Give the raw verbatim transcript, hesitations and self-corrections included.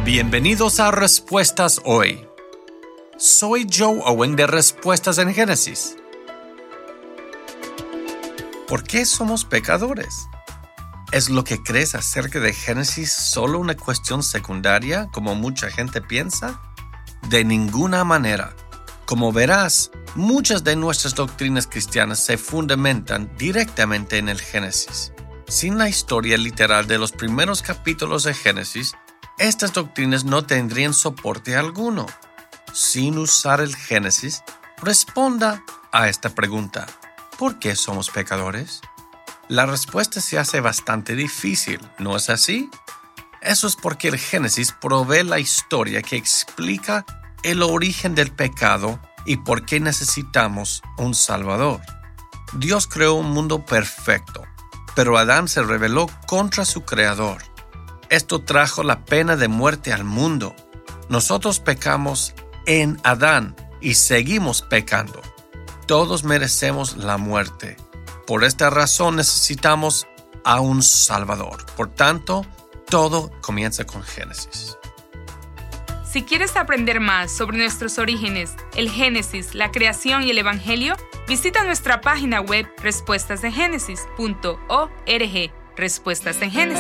Bienvenidos a Respuestas Hoy. Soy Joe Owen de Respuestas en Génesis. ¿Por qué somos pecadores? ¿Es lo que crees acerca de Génesis solo una cuestión secundaria, como mucha gente piensa? De ninguna manera. Como verás, muchas de nuestras doctrinas cristianas se fundamentan directamente en el Génesis. Sin la historia literal de los primeros capítulos de Génesis, estas doctrinas no tendrían soporte alguno. Sin usar el Génesis, responda a esta pregunta: ¿por qué somos pecadores? La respuesta se hace bastante difícil, ¿no es así? Eso es porque el Génesis provee la historia que explica el origen del pecado y por qué necesitamos un Salvador. Dios creó un mundo perfecto, pero Adán se rebeló contra su Creador. Esto trajo la pena de muerte al mundo. Nosotros pecamos en Adán y seguimos pecando. Todos merecemos la muerte. Por esta razón necesitamos a un Salvador. Por tanto, todo comienza con Génesis. Si quieres aprender más sobre nuestros orígenes, el Génesis, la creación y el Evangelio, visita nuestra página web respuestas en génesis punto org. Respuestas en Génesis.